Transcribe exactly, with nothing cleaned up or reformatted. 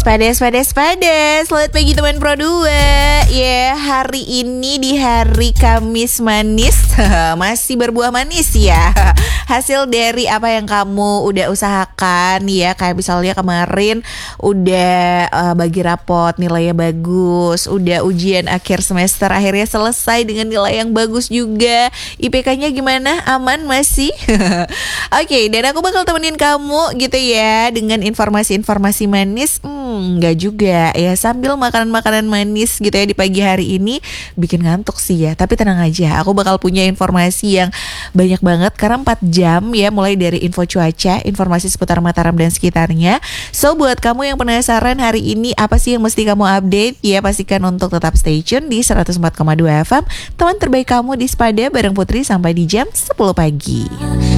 Padas, padas, padas. Selamat pagi teman Pro dua. Ya, hari ini di hari Kamis manis masih berbuah manis ya. Hasil dari apa yang kamu udah usahakan ya. Kayak misalnya kemarin udah uh, bagi rapot, nilainya bagus. Udah ujian akhir semester akhirnya selesai dengan nilai yang bagus juga. I P K-nya gimana? Aman masih? Oke, okay, dan aku bakal temenin kamu gitu ya dengan informasi-informasi manis. Hmm, enggak juga ya, sambil makanan-makanan manis gitu ya di pagi hari ini bikin ngantuk sih ya. Tapi tenang aja, aku bakal punya informasi yang banyak banget karena empat jam ya, mulai dari info cuaca, informasi seputar Mataram dan sekitarnya. So buat kamu yang penasaran hari ini apa sih yang mesti kamu update ya, pastikan untuk tetap stay tune di seratus empat koma dua F M, teman terbaik kamu di Spada bareng Putri sampai di jam sepuluh pagi.